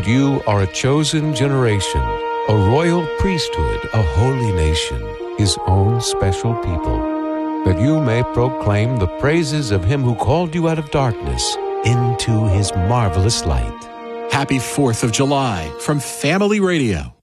But you are a chosen generation, a royal priesthood, a holy nation, His own special people, that you may proclaim the praises of Him who called you out of darkness into His marvelous light. Happy 4th of July from Family Radio.